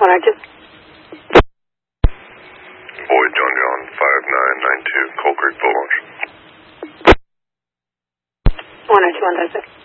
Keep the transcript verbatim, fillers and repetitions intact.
one oh two. Boyd John John, five nine nine two, Coal Creek Boat Launch. one oh two, one oh six.